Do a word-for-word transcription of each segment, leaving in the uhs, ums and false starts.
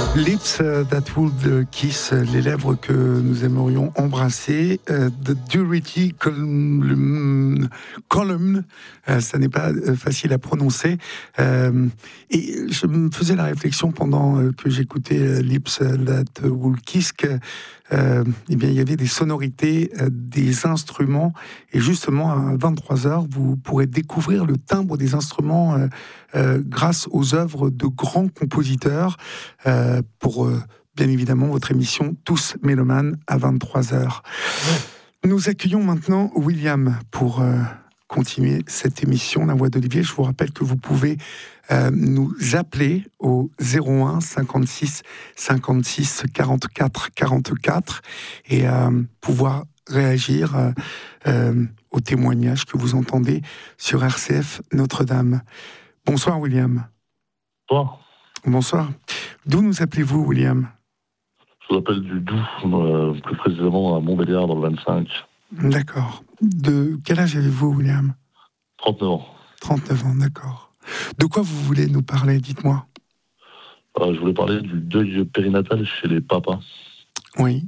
Lips that would kiss, les lèvres que nous aimerions embrasser. Uh, the Durity Column, column uh, ça n'est pas facile à prononcer. Uh, et je me faisais la réflexion pendant uh, que j'écoutais uh, Lips that would kiss que Euh, eh bien, il y avait des sonorités, euh, des instruments, et justement à vingt-trois heures, vous pourrez découvrir le timbre des instruments euh, euh, grâce aux œuvres de grands compositeurs euh, pour, euh, bien évidemment, votre émission Tous Mélomanes à vingt-trois heures. Nous accueillons maintenant William pour euh, continuer cette émission, La Voix d'Olivier. Je vous rappelle que vous pouvez euh, nous appeler au zéro un cinquante-six cinquante-six quarante-quatre quarante-quatre et euh, pouvoir réagir euh, euh, aux témoignages que vous entendez sur R C F Notre-Dame. Bonsoir William. Bonsoir. Bonsoir. D'où nous appelez-vous William ? Je vous appelle du Doubs, euh, plus précisément à Montbéliard dans le vingt-cinq. D'accord. De quel âge avez-vous, William ? trente-neuf ans. trente-neuf ans, d'accord. De quoi vous voulez nous parler, dites-moi ? euh, Je voulais parler du deuil périnatal chez les papas. Oui.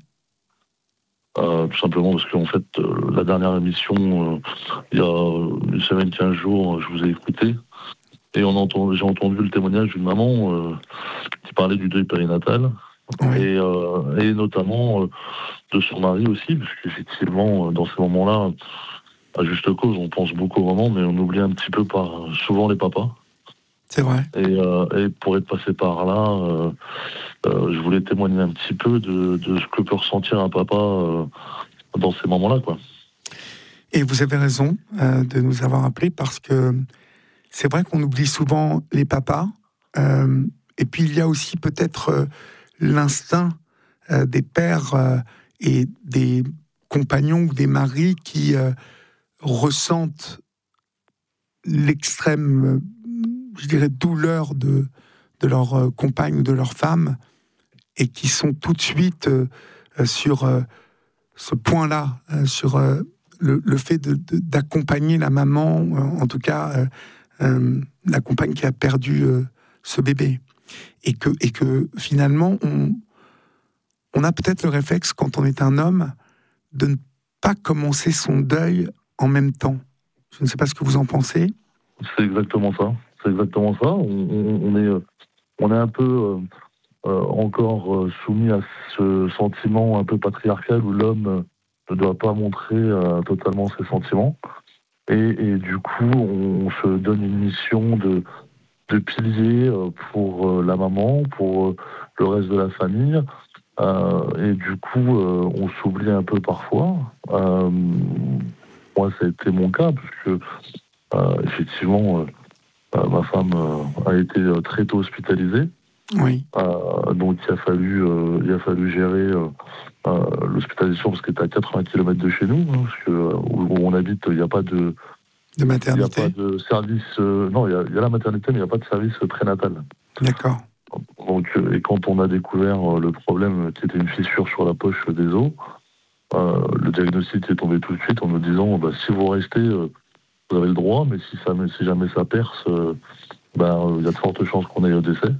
Euh, tout simplement parce qu'en fait, euh, la dernière émission, euh, il y a une semaine, quinze jours, je vous ai écouté. Et on entend, j'ai entendu le témoignage d'une maman euh, qui parlait du deuil périnatal. Oui. Et, euh, et notamment euh, de son mari aussi, parce qu'effectivement, dans ces moments-là, à juste cause, on pense beaucoup aux mamans, mais on oublie un petit peu par souvent les papas. C'est vrai. Et, euh, et pour être passé par là, euh, euh, je voulais témoigner un petit peu de, de ce que peut ressentir un papa euh, dans ces moments-là, quoi. Et vous avez raison euh, de nous avoir appelés, parce que c'est vrai qu'on oublie souvent les papas. Euh, et puis il y a aussi peut-être euh, l'instinct euh, des pères euh, et des compagnons ou des maris qui euh, ressentent l'extrême, je dirais, douleur de, de leur euh, compagne ou de leur femme, et qui sont tout de suite euh, sur euh, ce point-là, euh, sur euh, le, le fait de, de, d'accompagner la maman, euh, en tout cas euh, euh, la compagne qui a perdu euh, ce bébé. Et que, et que finalement, on, on a peut-être le réflexe, quand on est un homme, de ne pas commencer son deuil en même temps. Je ne sais pas ce que vous en pensez. C'est exactement ça. C'est exactement ça. On, on, on est, on est un peu euh, euh, encore euh, soumis à ce sentiment un peu patriarcal où l'homme euh, ne doit pas montrer euh, totalement ses sentiments. Et, et du coup, on, on se donne une mission de, de pilier euh, pour euh, la maman, pour euh, le reste de la famille. Euh, et du coup, euh, on s'oublie un peu parfois. Euh, moi, ça a été mon cas, parce que Euh, effectivement, euh, euh, ma femme euh, a été euh, très tôt hospitalisée. Oui. Euh, donc il a fallu, euh, il a fallu gérer euh, euh, l'hospitalisation, parce qu'elle était à quatre-vingts kilomètres de chez nous, hein, parce que euh, où, où on habite, il n'y a pas de, de maternité. Il n'y a pas de service. Euh, non, il y, y a la maternité, mais il n'y a pas de service prénatal. D'accord. Donc, euh, et quand on a découvert euh, le problème, qui était une fissure sur la poche des os, euh, le diagnostic est tombé tout de suite en nous disant, bah, si vous restez euh, vous avez le droit, mais si, ça, si jamais ça perce, euh, ben, il y a de fortes chances qu'on aille au décès.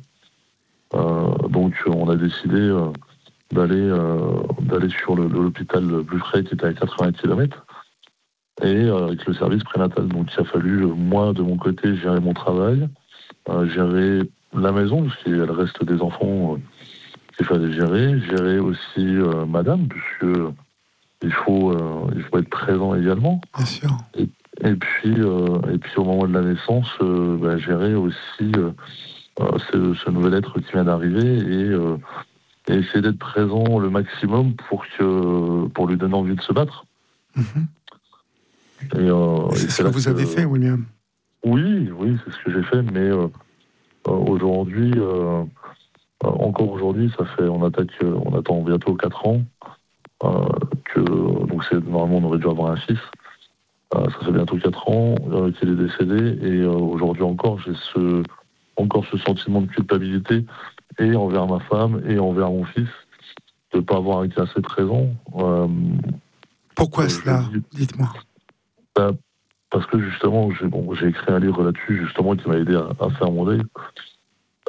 Euh, donc on a décidé euh, d'aller, euh, d'aller sur le, l'hôpital le plus près, qui était à quatre-vingts kilomètres, et euh, avec le service prénatal. Donc il a fallu, euh, moi, de mon côté, gérer mon travail, euh, gérer la maison, parce qu'il reste des enfants euh, qu'il fallait gérer, gérer aussi euh, madame, puisque il faut, euh, il faut être présent également. Bien sûr. Et, Et puis, euh, et puis au moment de la naissance, euh, bah, gérer aussi euh, euh, ce, ce nouvel être qui vient d'arriver, et, euh, et essayer d'être présent le maximum pour, que, pour lui donner envie de se battre. Mm-hmm. Et, euh, c'est et ce que vous que, avez fait, William. Oui, oui, c'est ce que j'ai fait, mais euh, aujourd'hui, euh, encore aujourd'hui, ça fait, on attaque, on attend bientôt quatre ans, euh, que, donc c'est, normalement on aurait dû avoir un fils. Euh, ça fait bientôt quatre ans euh, qu'il est décédé, et euh, aujourd'hui encore, j'ai ce, encore ce sentiment de culpabilité, et envers ma femme et envers mon fils, de ne pas avoir été assez présent. Euh, Pourquoi euh, cela dis, Dites-moi. Bah, parce que justement, j'ai, bon, j'ai écrit un livre là-dessus, justement, qui m'a aidé à, à faire mon deuil.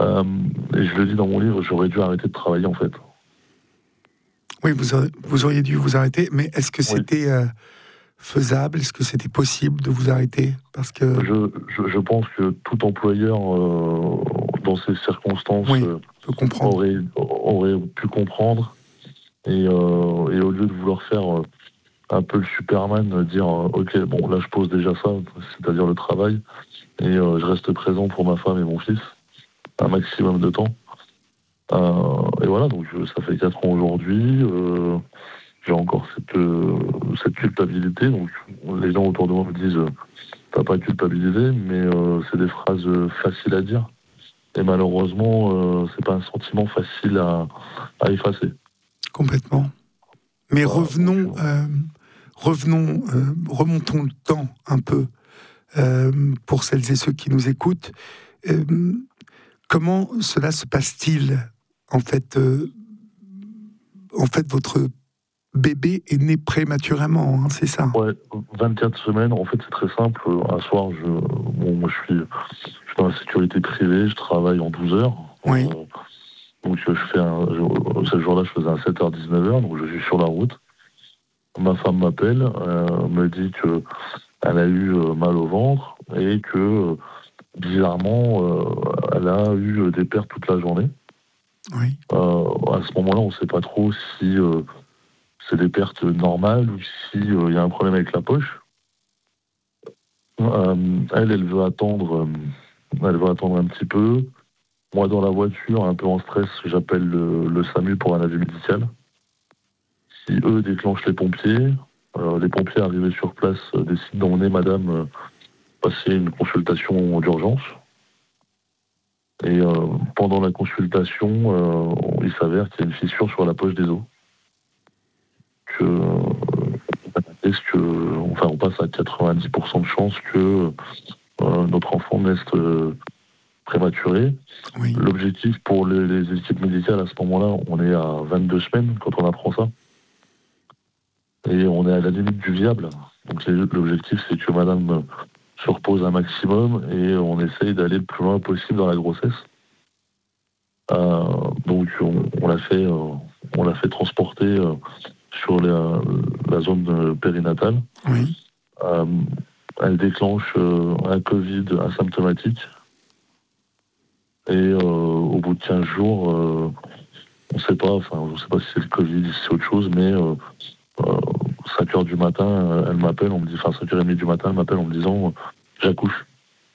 Euh, et je le dis dans mon livre, j'aurais dû arrêter de travailler en fait. Oui, vous, auriez, vous auriez dû vous arrêter, mais est-ce que Oui. c'était euh, faisable? Est-ce que c'était possible de vous arrêter? Parce que... Je, je, je pense que tout employeur, euh, dans ces circonstances, Oui, euh, peut comprendre. aurait, aurait pu comprendre. Et, euh, et au lieu de vouloir faire euh, un peu le Superman, euh, dire euh, ok, bon là je pose déjà ça, c'est-à-dire le travail, et euh, je reste présent pour ma femme et mon fils, un maximum de temps. Euh, et voilà, donc euh, ça fait quatre ans aujourd'hui. Euh, j'ai encore cette, euh, cette culpabilité. Donc les gens autour de moi me disent euh, t'as pas culpabilisé, mais euh, c'est des phrases euh, faciles à dire. Et malheureusement, euh, c'est pas un sentiment facile à, à effacer. Complètement. Mais Voilà, revenons, donc, euh, revenons, euh, remontons le temps un peu euh, pour celles et ceux qui nous écoutent. Euh, comment cela se passe-t-il? En fait, euh, en fait, votre bébé est né prématurément, hein, c'est ça? ouais, vingt-quatre semaines, en fait, c'est très simple. Un soir, je, bon, moi, je suis, je suis dans la sécurité privée, je travaille en douze heures. Oui. Euh, donc, je fais un, je, ce jour-là, je faisais un sept heures dix-neuf heures, donc je suis sur la route. Ma femme m'appelle, euh, me dit que elle a eu euh, mal au ventre et que, euh, bizarrement, euh, elle a eu des pertes toute la journée. Oui. Euh, à ce moment-là, on ne sait pas trop si euh, c'est des pertes normales ou s'il euh, y a un problème avec la poche. Euh, elle, elle veut attendre, euh, elle veut attendre un petit peu. Moi, dans la voiture, un peu en stress, j'appelle le, le SAMU pour un avis médical. Si eux déclenchent les pompiers, euh, les pompiers arrivés sur place euh, décident d'emmener madame euh, passer une consultation d'urgence. Et euh, pendant la consultation, euh, il s'avère qu'il y a une fissure sur la poche des os. Que, euh, est-ce que, enfin, on passe à quatre-vingt-dix pour cent de chances que euh, notre enfant naisse euh, prématuré. Oui. L'objectif pour les, les équipes médicales à ce moment-là, on est à vingt-deux semaines quand on apprend ça. Et on est à la limite du viable. Donc l'objectif, c'est que madame se repose un maximum et on essaye d'aller le plus loin possible dans la grossesse. Euh, donc on, on l'a fait, euh, on l'a fait transporter euh, sur la, la zone périnatale. Oui. Euh, elle déclenche euh, un Covid asymptomatique. Et euh, au bout de quinze jours, euh, on ne sait pas, enfin, je ne sais pas si c'est le Covid, si c'est autre chose, mais euh, euh, cinq heures du matin, euh, elle m'appelle, on me dit, enfin cinq heures trente du matin, elle m'appelle en me disant, euh, j'accouche.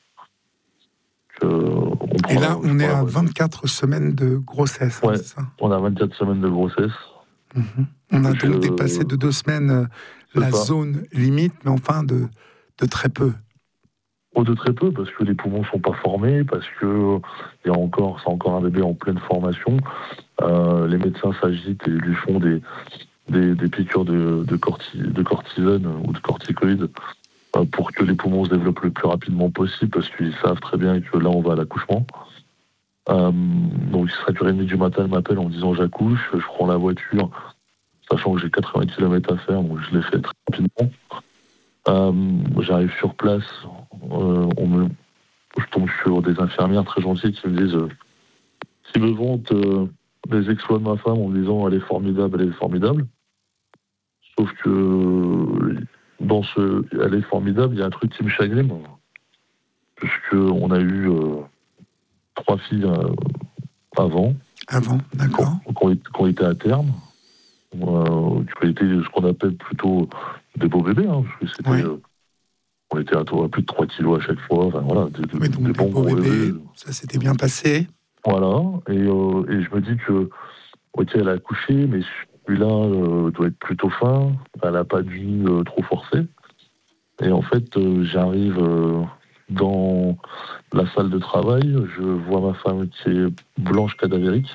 Euh, on Et là, la, on est à la... vingt-quatre semaines de grossesse, hein, Ouais, c'est ça? on a vingt-quatre semaines de grossesse. Mm-hmm. On a donc Je... dépassé de deux semaines euh, la ça. zone limite, mais enfin de, de très peu. Oh, de très peu, parce que les poumons ne sont pas formés, parce que il y a encore, c'est encore un bébé en pleine formation. Euh, les médecins s'agitent et lui font des, des, des piqûres de, de, corti, de cortisone ou de corticoïdes euh, pour que les poumons se développent le plus rapidement possible, parce qu'ils savent très bien que là, on va à l'accouchement. Euh, donc, cinq heures trente du matin, elle m'appelle en me disant j'accouche, je prends la voiture, sachant que j'ai quatre-vingts kilomètres à faire, donc je l'ai fait très rapidement. Euh, j'arrive sur place, euh, on me, je tombe sur des infirmières très gentilles qui me disent, euh, qui me vantent euh, les exploits de ma femme en me disant elle est formidable, elle est formidable. Sauf que dans ce elle est formidable, il y a un truc qui me chagrine, puisqu'on a eu euh, trois filles euh, avant, Avant, d'accord. qui ont, qui ont été à terme, euh, qui ont été ce qu'on appelle plutôt des beaux bébés, hein, parce que c'était, Oui. euh, on était à, à plus de trois kilos à chaque fois, enfin voilà, des, Oui, donc des des bons beaux gros bébés, bébés. ça s'était bien passé. Voilà, et, euh, et je me dis que, ok, elle a accouché, mais celui-là euh, doit être plutôt fin, elle n'a pas dû euh, trop forcer. Et en fait, euh, j'arrive euh, dans la salle de travail, je vois ma femme qui est blanche cadavérique.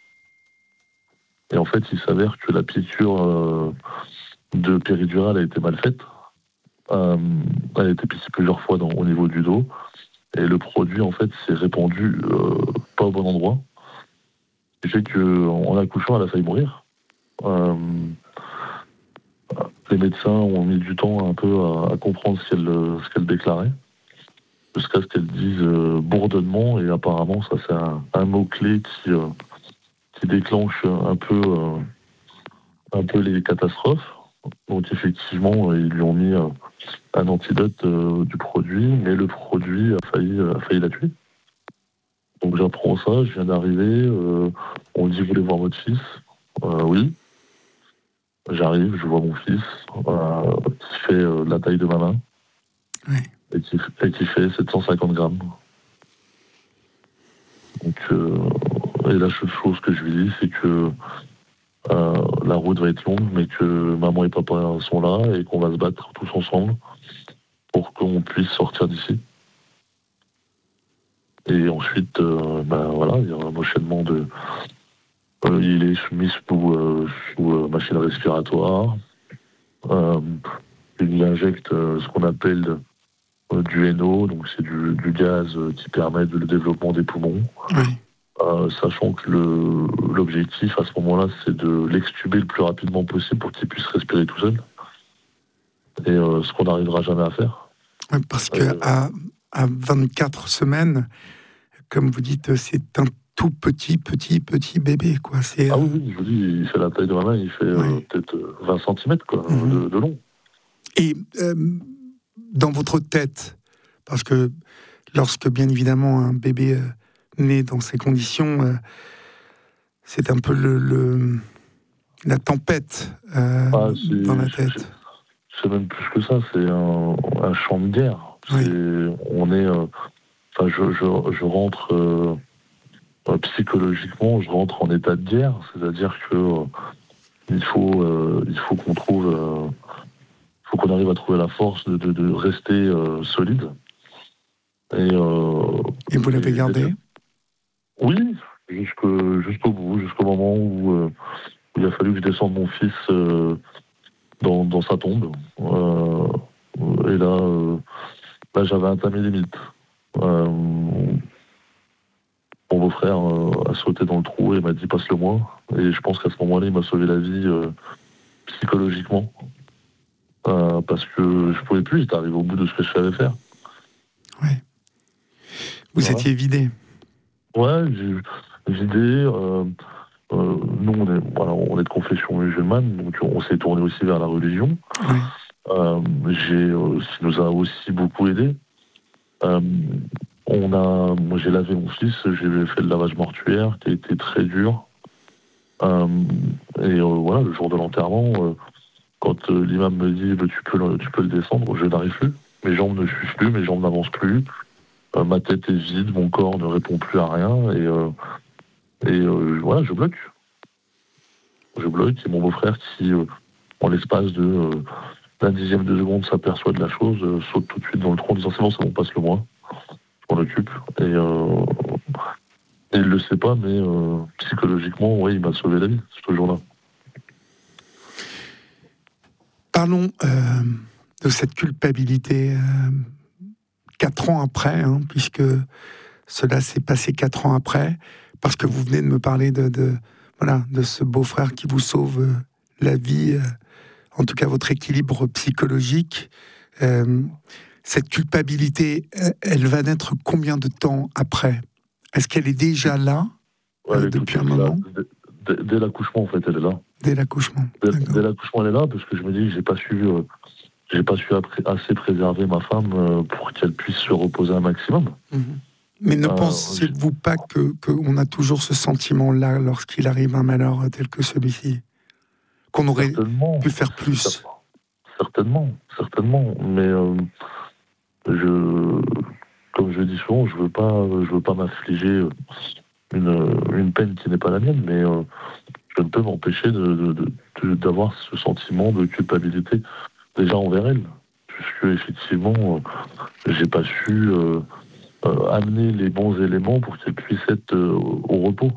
Et en fait, il s'avère que la piqûre euh, de péridurale a été mal faite. Euh, elle a été piquée plusieurs fois dans, au niveau du dos. Et le produit, en fait, s'est répandu euh, pas au bon endroit. Ce qui fait qu'en accouchant, elle a failli mourir. Euh, les médecins ont mis du temps un peu à, à comprendre ce qu'elle, ce qu'elle déclarait. jusqu'à ce qu'elle dise euh, bourdonnement, et apparemment ça c'est un, un mot-clé qui, euh, qui déclenche un peu, euh, un peu les catastrophes. Donc effectivement, ils lui ont mis euh, un antidote euh, du produit, mais le produit a failli, a failli la tuer. Donc j'apprends ça, je viens d'arriver, euh, on me dit vous voulez voir votre fils euh, Oui. J'arrive, je vois mon fils euh, qui fait euh, la taille de ma main. Oui. Et qui, et qui fait sept cent cinquante grammes. Donc, euh, et la seule chose que je lui dis, c'est que euh, la route va être longue, mais que maman et papa sont là et qu'on va se battre tous ensemble pour qu'on puisse sortir d'ici. Et ensuite, euh, ben voilà, il y a un enchaînement de. Euh, il est mis sous, euh, sous euh, machine respiratoire. Euh, il lui injecte euh, ce qu'on appelle euh, du N O, donc c'est du, du gaz euh, qui permet de, le développement des poumons. Oui. Euh, sachant que le, l'objectif à ce moment-là, c'est de l'extuber le plus rapidement possible pour qu'il puisse respirer tout seul. Et euh, ce qu'on n'arrivera jamais à faire. Oui, parce que Euh, à, à vingt-quatre semaines, comme vous dites, c'est un tout petit, petit, petit bébé, quoi. C'est, ah euh, oui, oui, je vous dis, il fait la taille de ma main, il fait euh, ouais. peut-être vingt centimètres quoi, Mhm. de, de long. Et euh, dans votre tête, parce que lorsque, bien évidemment, un bébé euh, naît dans ces conditions, euh, c'est un peu le, le, la tempête euh, Ah, dans c'est, la c'est, tête. c'est même plus que ça, c'est un, un champ de guerre. Oui. C'est, on est, euh, enfin, je, je, je rentre euh, euh, psychologiquement, je rentre en état de guerre, c'est-à-dire que euh, il faut, euh, il faut qu'on trouve. Euh, faut qu'on arrive à trouver la force de, de, de rester euh, solide. Et, euh, Et vous l'avez et gardé? oui, jusqu'au, jusqu'au bout, jusqu'au moment où euh, il a fallu que je descende mon fils euh, dans, dans sa tombe. Euh, et là, euh, là, j'avais entamé les limites. Euh, mon beau-frère euh, a sauté dans le trou et m'a dit passe-le-moi. Et je pense qu'à ce moment-là, il m'a sauvé la vie euh, psychologiquement. Euh, parce que je pouvais plus, j'étais arrivé au bout de ce que je savais faire. Oui. Vous Voilà. étiez vidé. Ouais, j'ai vidé. Euh, euh, nous, on est, voilà, on est de confession musulmane, donc on s'est tourné aussi vers la religion. Oui. Euh, j'ai, euh, ce qui nous a aussi beaucoup aidé. Euh, on a, moi, j'ai lavé mon fils, j'ai fait le lavage mortuaire, qui a été très dur. Euh, et euh, voilà, le jour de l'enterrement, euh, quand euh, l'imam me dit bah, tu peux, le, tu peux le descendre, je n'arrive plus. Mes jambes ne suivent plus, mes jambes n'avancent plus. Euh, ma tête est vide, mon corps ne répond plus à rien, et euh, Et euh, voilà, je bloque. Je bloque. Et mon beau-frère qui, euh, en l'espace de euh, d'un dixième de seconde, s'aperçoit de la chose, euh, saute tout de suite dans le tronc en disant c'est bon, c'est bon, passe-le moi. Je m'en occupe. Et, euh, et il le sait pas, mais euh, psychologiquement, ouais, il m'a sauvé la vie ce jour-là. Parlons euh, de cette culpabilité euh, quatre ans après, hein, puisque cela s'est passé quatre ans après, parce que vous venez de me parler de, de, voilà, de ce beau-frère qui vous sauve euh, la vie, euh, en tout cas votre équilibre psychologique. Euh, cette culpabilité, elle, elle va naître combien de temps après? Est-ce qu'elle est déjà là Ouais, elle euh, est tout de depuis un suite là. moment? Dès, dès- dès l'accouchement, en fait, elle est là. Dès l'accouchement, Dès, d'accord. dès l'accouchement, elle est là, parce que je me dis que j'ai pas su, euh, j'ai pas su appré- assez préserver ma femme euh, pour qu'elle puisse se reposer un maximum. Mhm. Mais ne Euh, j'ai- pensez-vous pas que qu'on a toujours ce sentiment-là lorsqu'il arrive un malheur tel que celui-ci? Qu'on aurait certainement, pu faire plus? certainement, certainement, mais euh, je, comme je dis souvent, je veux pas, je veux pas m'affliger une, une peine qui n'est pas la mienne, mais euh, je ne peux m'empêcher de, de- de- de- d'avoir ce sentiment de culpabilité déjà envers elle, puisque effectivement, euh, j'ai pas su euh, euh, amener les bons éléments pour qu'elle puisse être euh, au repos.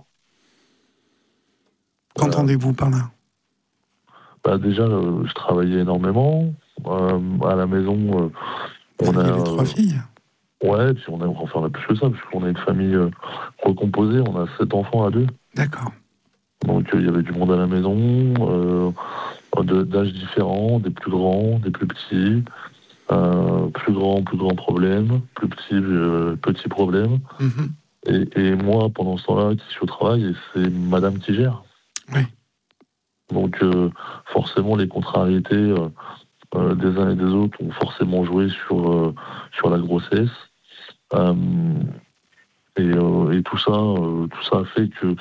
Euh, Qu'entendez-vous par là? bah déjà, euh, je travaillais énormément. Euh, à la maison, euh, Vous on a aviez les trois euh, filles? ouais, puis on a, enfin, on a plus que ça, parce qu'on a une famille euh, recomposée, on a sept enfants à deux. D'accord. Donc euh, il y avait du monde à la maison, euh, de- d'âges différents, des plus grands, des plus petits. Euh, plus grand, plus grand problème, plus petit, euh, petit problème. Mm-hmm. Et, et moi, pendant ce temps-là, qui suis au travail, c'est madame qui gère. Oui. Donc, euh, forcément, les contrariétés euh, euh, des uns et des autres ont forcément joué sur, euh, sur la grossesse. Euh, et, euh, et tout ça, euh, tout ça a fait que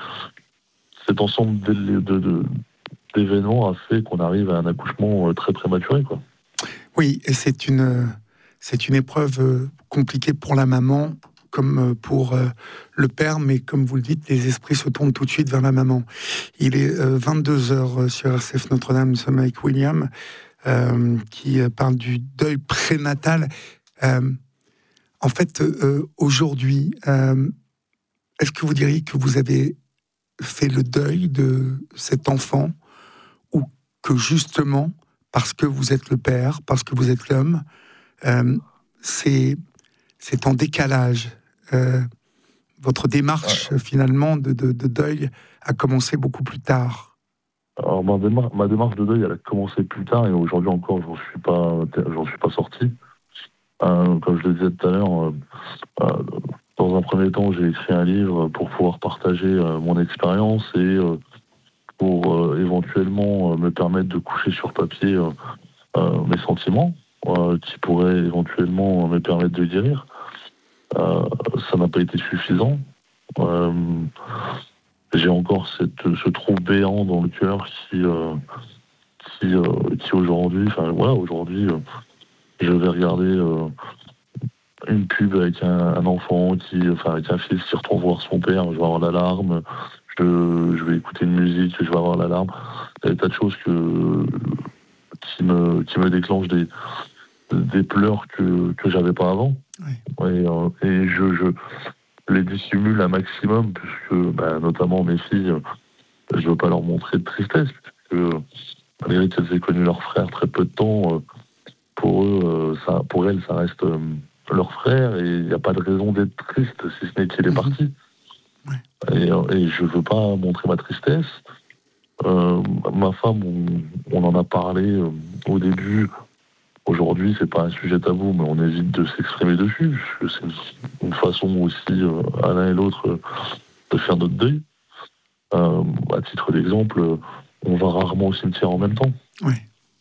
cet ensemble de, de, de, d'événements a fait qu'on arrive à un accouchement très prématuré, quoi. Oui, et c'est une, c'est une épreuve compliquée pour la maman, comme pour le père, mais comme vous le dites, les esprits se tournent tout de suite vers la maman. Il est vingt-deux heures sur R C F Notre-Dame, nous sommes avec William, euh, qui parle du deuil prénatal. Euh, en fait, euh, aujourd'hui, euh, est-ce que vous diriez que vous avez fait le deuil de cet enfant, ou que justement, parce que vous êtes le père, parce que vous êtes l'homme, euh, c'est, c'est en décalage. Euh, votre démarche, Ouais. finalement, de, de, de deuil a commencé beaucoup plus tard. Alors, ma démarche, ma démarche de deuil, elle a commencé plus tard, et aujourd'hui encore, j'en suis pas, j'en suis pas sorti. Euh, comme je le disais tout à l'heure, euh, euh, dans un premier temps, j'ai écrit un livre pour pouvoir partager euh, mon expérience et euh, pour euh, éventuellement euh, me permettre de coucher sur papier euh, euh, mes sentiments, euh, qui pourraient éventuellement me permettre de guérir. Euh, ça n'a pas été suffisant. Euh, j'ai encore cette, ce trou béant dans le cœur qui, euh, qui, euh, qui aujourd'hui, enfin voilà, aujourd'hui, euh, je vais regarder euh, une pub avec un, un enfant qui, enfin avec un fils qui retourne voir son père, je vais avoir l'alarme. Je, je vais écouter une musique, je vais avoir l'alarme. Il y a des tas de choses que, qui me, qui me déclenchent des, des pleurs que, que j'avais pas avant. Oui. Et, euh, et je, je les dissimule un maximum, puisque bah, notamment mes filles, je veux pas leur montrer de tristesse, puisque malgré qu'elles aient connu leur frère très peu de temps, pour eux, euh, ça, pour elles, ça reste euh, leur frère, et il n'y a pas de raison d'être triste, si ce n'est qu'il est parti. Mmh. Ouais. Et, et je veux pas montrer ma tristesse. Euh, ma femme, on, on en a parlé euh, au début. Aujourd'hui, c'est pas un sujet tabou, mais on évite de s'exprimer dessus. C'est une façon aussi, euh, à l'un et l'autre, euh, de faire notre deuil. Euh, à titre d'exemple, euh, on va rarement au cimetière en même temps. Oui.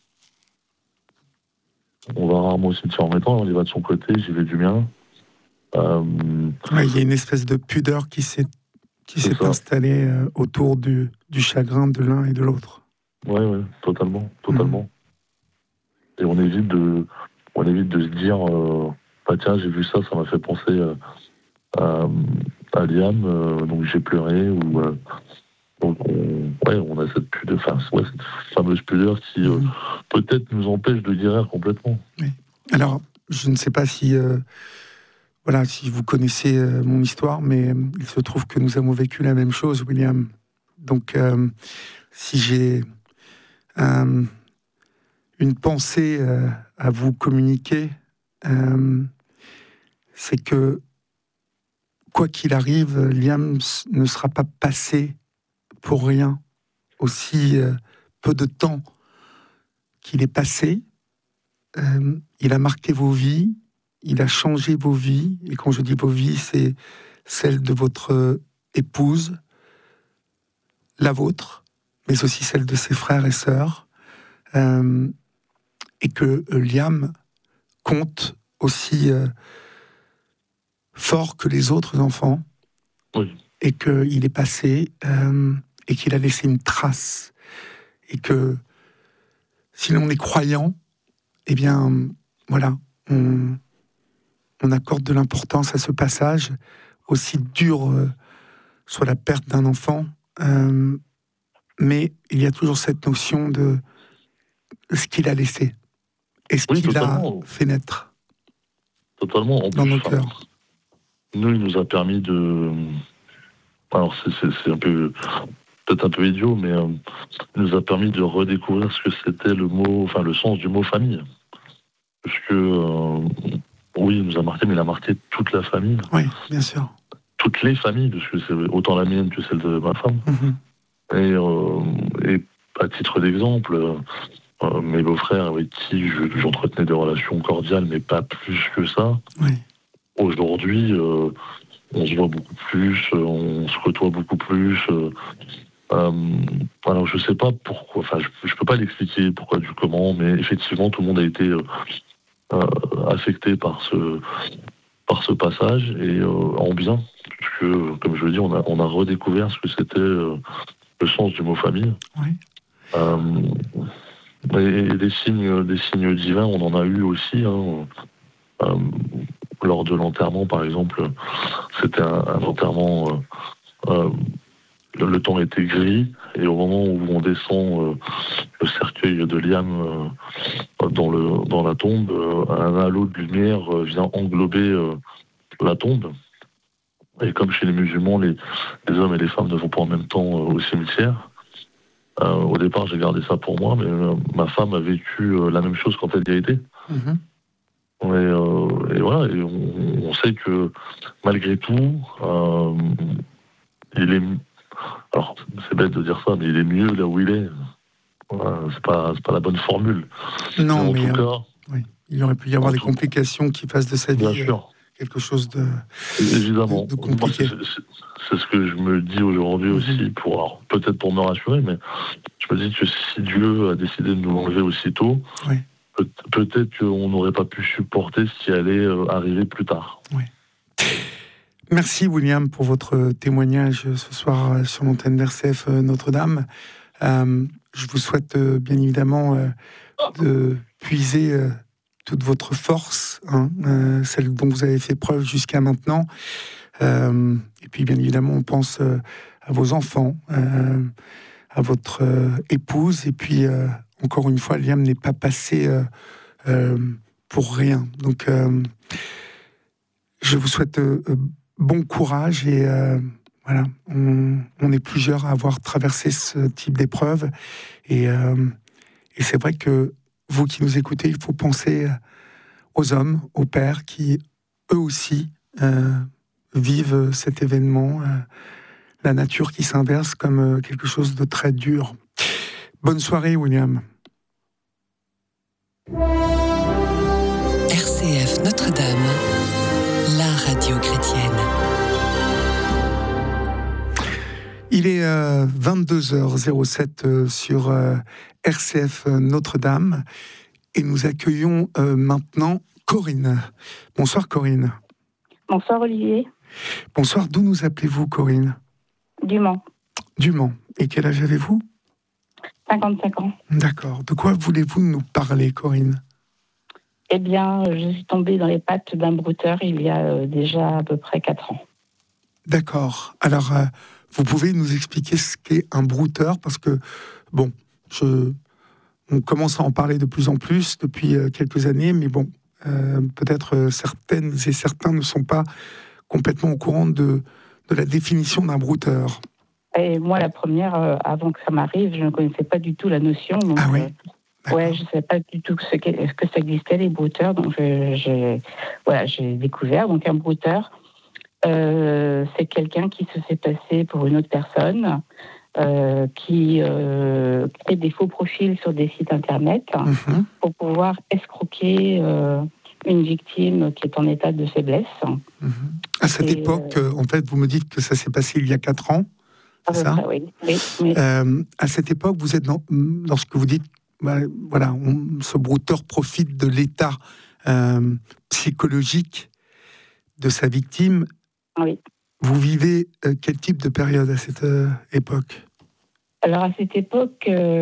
On va rarement au cimetière en même temps. On y va de son côté, j'y vais du mien. Euh, Ouais, il y a une espèce de pudeur qui s'est, qui s'est installée euh, autour du, du chagrin de l'un et de l'autre. Oui, ouais, totalement, totalement. Mmh. Et on évite de, on évite de se dire, euh, bah tiens, j'ai vu ça, ça m'a fait penser euh, à, à Liam, euh, donc j'ai pleuré, ou euh, donc on, ouais, on a cette pudeur, enfin, ouais, cette fameuse pudeur qui euh, mmh. peut-être nous empêche de guérir complètement. Oui. Alors, je ne sais pas si, euh, voilà, si vous connaissez euh, mon histoire, mais euh, il se trouve que nous avons vécu la même chose, William. Donc, euh, si j'ai euh, une pensée euh, à vous communiquer, euh, c'est que, quoi qu'il arrive, Liam ne sera pas passé pour rien. Aussi euh, peu de temps qu'il est passé, euh, il a marqué vos vies, il a changé vos vies, et quand je dis vos vies, c'est celle de votre épouse, la vôtre, mais aussi celle de ses frères et sœurs, euh, et que euh, Liam compte aussi euh, fort que les autres enfants, oui. Et qu'il est passé, euh, et qu'il a laissé une trace, et que si l'on est croyant, eh bien, voilà, on, on accorde de l'importance à ce passage, aussi dur euh, soit la perte d'un enfant, euh, mais il y a toujours cette notion de ce qu'il a laissé, et ce oui, qu'il totalement. a fait naître. Totalement. En dans plus, nos enfin, cœurs. Nous, il nous a permis de... Alors, c'est, c'est, c'est un peu... peut-être un peu idiot, mais euh, il nous a permis de redécouvrir ce que c'était le mot, enfin le sens du mot famille. Parce que, euh, oui, il nous a marqué, mais il a marqué toute la famille. Oui, bien sûr. Toutes les familles, parce que c'est autant la mienne que celle de ma femme. Mm-hmm. Et, euh, et à titre d'exemple, euh, mes beaux-frères avec qui je, j'entretenais des relations cordiales, mais pas plus que ça. Oui. Aujourd'hui, euh, on se voit beaucoup plus, euh, on se côtoie beaucoup plus. Euh, euh, alors je sais pas pourquoi, enfin je, je peux pas l'expliquer pourquoi du comment, mais effectivement tout le monde a été euh, euh, affecté par ce par ce passage et euh, en bien, puisque comme je le dis, on a on a redécouvert ce que c'était euh, le sens du mot famille. Oui. Euh, et, et des signes des signes divins, on en a eu aussi. Hein, euh, lors de l'enterrement, par exemple, c'était un, un enterrement. Euh, euh, le, le temps était gris et au moment où on descend euh, le cercueil de Liam euh, dans le dans la tombe, euh, un halo de lumière euh, vient englober euh, la tombe. Et comme chez les musulmans, les, les hommes et les femmes ne vont pas en même temps euh, au cimetière. Euh, au départ, j'ai gardé ça pour moi, mais euh, ma femme a vécu euh, la même chose quand elle y a été. Mm-hmm. Et, euh, et voilà, et on, on sait que malgré tout, euh, il est. Alors, c'est bête de dire ça, mais il est mieux là où il est. Voilà, c'est pas, c'est pas la bonne formule. Non, mais en mais tout euh, cas, oui. Il aurait pu y avoir des tout, complications qui fassent de sa bien vie euh, sûr, quelque chose de, évidemment. de, de Moi, compliqué. c'est, c'est, c'est ce que je me dis aujourd'hui Mm-hmm. aussi, pour, alors, peut-être pour me rassurer, mais je me dis que si Dieu a décidé de nous l'enlever aussitôt, Oui. peut, peut-être qu'on n'aurait pas pu supporter ce qui allait euh, arriver plus tard. Oui. Merci William pour votre témoignage ce soir sur l'antenne d'R C F Notre-Dame. Euh, je vous souhaite euh, bien évidemment euh, de puiser euh, toute votre force, hein, euh, celle dont vous avez fait preuve jusqu'à maintenant. Euh, et puis bien évidemment, on pense euh, à vos enfants, euh, à votre euh, épouse. Et puis euh, encore une fois, Liam n'est pas passé euh, euh, pour rien. Donc euh, je vous souhaite euh, bon courage et euh, voilà, on, on est plusieurs à avoir traversé ce type d'épreuve et, euh, et c'est vrai que vous qui nous écoutez, il faut penser aux hommes, aux pères qui eux aussi euh, vivent cet événement, euh, la nature qui s'inverse comme euh, quelque chose de très dur. Bonne soirée, William. R C F Notre-Dame, la radio chrétienne. Il est euh, vingt-deux heures zéro sept euh, sur euh, R C F Notre-Dame et nous accueillons euh, maintenant Corinne. Bonsoir Corinne. Bonsoir Olivier. Bonsoir, d'où nous appelez-vous Corinne ? Du Mans. Du Mans. Et quel âge avez-vous ? cinquante-cinq ans. D'accord. De quoi voulez-vous nous parler Corinne ? Eh bien, je suis tombée dans les pattes d'un brouteur il y a euh, déjà à peu près quatre ans. D'accord. Alors, euh, vous pouvez nous expliquer ce qu'est un brouteur ? Parce que, bon, je, on commence à en parler de plus en plus depuis euh, quelques années, mais bon, euh, peut-être euh, certaines et certains ne sont pas complètement au courant de, de la définition d'un brouteur. Et moi, la première, euh, avant que ça m'arrive, je ne connaissais pas du tout la notion. Donc, ah oui euh, ouais, je ne savais pas du tout ce que, ce que ça existait, les brouteurs. Donc, je, j'ai, voilà, j'ai découvert. Donc, un brouteur, euh, c'est quelqu'un qui se fait passer pour une autre personne, euh, qui euh, crée des faux profils sur des sites internet mm-hmm. pour pouvoir escroquer euh, une victime qui est en état de faiblesse. Mm-hmm. À cette Et époque, euh... en fait, vous me dites que ça s'est passé il y a quatre ans, c'est ça ? Oui, oui, oui. Euh, à cette époque, vous êtes dans, lorsque vous dites, bah, voilà, on, ce brouteur profite de l'état euh, psychologique de sa victime. Oui. Vous vivez euh, quel type de période à cette euh, époque ? Alors à cette époque,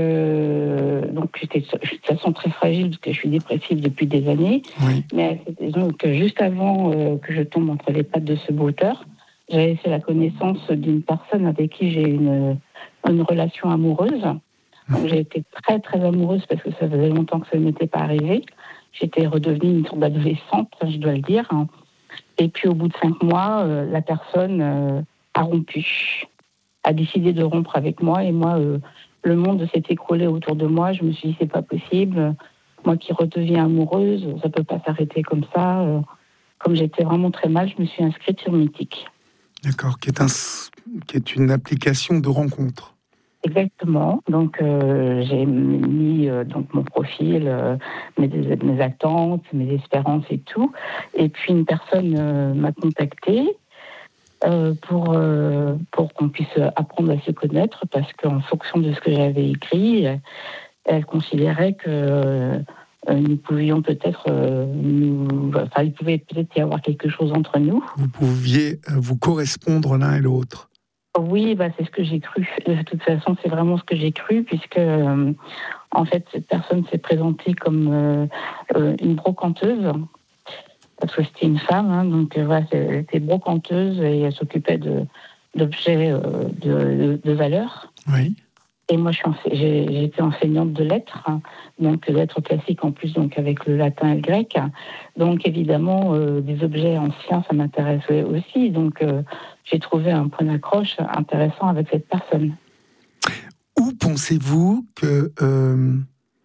euh, donc j'étais de toute façon très fragile parce que je suis dépressive depuis des années. Oui. Mais donc juste avant euh, que je tombe entre les pattes de ce brouteur, j'avais fait la connaissance d'une personne avec qui j'ai une une relation amoureuse. Donc j'ai été très très amoureuse parce que ça faisait longtemps que ça ne m'était pas arrivé. J'étais redevenue une sorte d'adolescente, je dois le dire. Et puis au bout de cinq mois, euh, la personne euh, a rompu. a décidé de rompre avec moi et moi, euh, le monde s'est écroulé autour de moi. Je me suis dit, c'est pas possible. Moi qui redeviens amoureuse, ça peut pas s'arrêter comme ça. Euh, comme j'étais vraiment très mal, je me suis inscrite sur Mythique. D'accord, qui est, un, qui est une application de rencontre. Exactement. Donc, euh, j'ai mis euh, donc mon profil, euh, mes, mes attentes, mes espérances et tout. Et puis, une personne euh, m'a contactée euh, pour, euh, pour qu'on puisse apprendre à se connaître, parce qu'en fonction de ce que j'avais écrit, elle considérait que euh, nous pouvions peut-être, euh, nous, enfin, il pouvait peut-être y avoir quelque chose entre nous. Vous pouviez vous correspondre l'un et l'autre. Oui, bah, c'est ce que j'ai cru. De toute façon, c'est vraiment ce que j'ai cru, puisque, euh, en fait, cette personne s'est présentée comme euh, euh, une brocanteuse, parce que c'était une femme, hein, donc euh, voilà, elle était brocanteuse et elle s'occupait de, d'objets euh, de, de, de valeur. Oui. Et moi, je suis ense- j'ai, j'ai été enseignante de lettres, hein, donc lettres classiques en plus, donc avec le latin et le grec. Donc évidemment, euh, des objets anciens, ça m'intéressait aussi. Donc euh, j'ai trouvé un point d'accroche intéressant avec cette personne. Où pensez-vous que euh,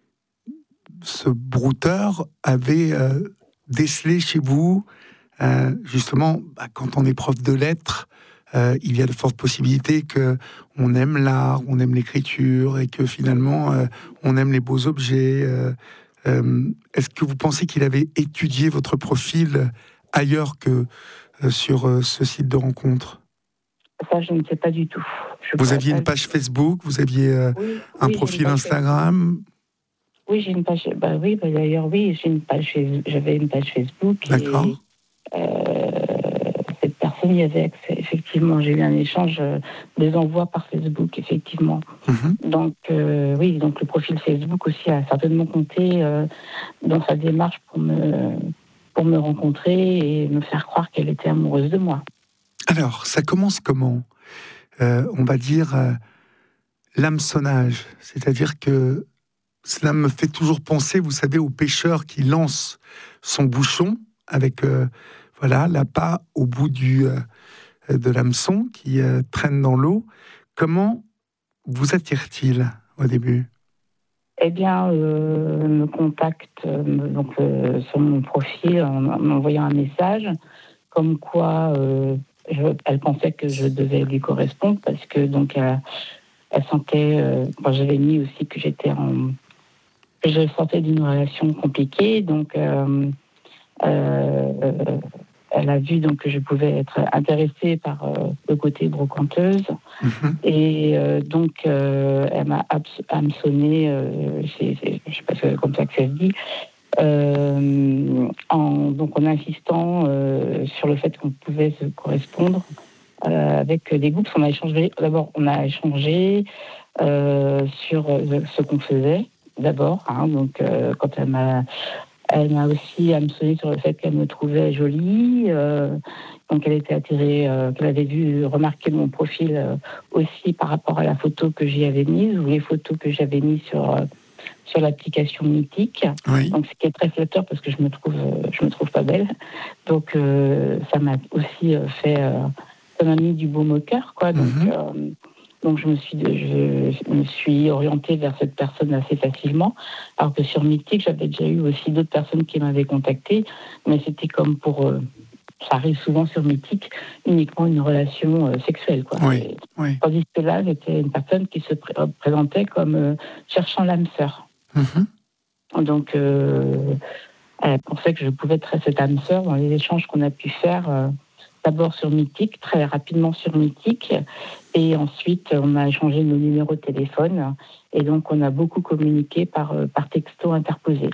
ce brouteur avait euh, décelé chez vous, euh, justement, bah, quand on est prof de lettres, euh, il y a de fortes possibilités qu'on aime l'art, on aime l'écriture, et que finalement, euh, on aime les beaux objets. Euh, euh, est-ce que vous pensez qu'il avait étudié votre profil ailleurs que euh, sur euh, ce site de rencontre ? Ça, je ne sais pas du tout. Je Vous pourrais aviez pas une page Facebook, vous aviez euh, Oui, un oui, j'ai profil une page Instagram. Facebook. Oui, j'ai une page. Bah oui, bah d'ailleurs, oui, j'ai une page. J'avais une page Facebook. D'accord. Et euh, cette personne y avait accès. Effectivement, j'ai eu un échange euh, des envois par Facebook, effectivement. Mm-hmm. Donc euh, oui, donc le profil Facebook aussi a certainement compté euh, dans sa démarche pour me pour me rencontrer et me faire croire qu'elle était amoureuse de moi. Alors, ça commence comment ? euh, On va dire euh, l'hameçonnage, c'est-à-dire que cela me fait toujours penser, vous savez, au pêcheur qui lance son bouchon avec euh, voilà l'appât au bout du euh, de l'hameçon qui euh, traîne dans l'eau. Comment vous attire-t-il au début ? Eh bien, euh, me contacte euh, donc euh, sur mon profil en m'envoyant un message comme quoi euh, je, elle pensait que je devais lui correspondre parce que donc elle, elle sentait, euh, bon, j'avais mis aussi que j'étais en, que je sortais d'une relation compliquée, donc euh, euh, elle a vu donc que je pouvais être intéressée par euh, le côté brocanteuse. Mm-hmm. Et euh, donc euh, elle m'a hameçonné, euh, c'est, c'est, je ne sais pas si c'est comme ça que ça se dit, euh, en, donc en insistant euh, sur le fait qu'on pouvait se correspondre euh, avec des groupes. On a échangé, d'abord on a échangé euh, sur ce qu'on faisait d'abord, hein, donc euh, quand elle m'a Elle m'a aussi hameçonné sur le fait qu'elle me trouvait jolie, euh, donc elle était attirée, euh, qu'elle avait vu remarquer mon profil euh, aussi par rapport à la photo que j'y avais mise ou les photos que j'avais mises sur euh, sur l'application Mythique. Oui. Donc ce qui est très flatteur parce que je me trouve euh, je me trouve pas belle, donc euh, ça m'a aussi euh, fait euh, ça m'a mis du baume au cœur, quoi. Donc mm-hmm. euh, Donc je me suis, je me suis orientée vers cette personne assez facilement, alors que sur Mythique, j'avais déjà eu aussi d'autres personnes qui m'avaient contactée, mais c'était comme pour, euh, ça arrive souvent sur Mythique, uniquement une relation euh, sexuelle, quoi. Oui, Et, oui. Tandis que là, j'étais une personne qui se pr- présentait comme euh, cherchant l'âme sœur. Mm-hmm. Donc euh, elle pensait que je pouvais être cette âme sœur dans les échanges qu'on a pu faire. Euh, D'abord sur Mythique, très rapidement sur Mythique, et ensuite on a échangé nos numéros de téléphone, et donc on a beaucoup communiqué par, par texto interposé.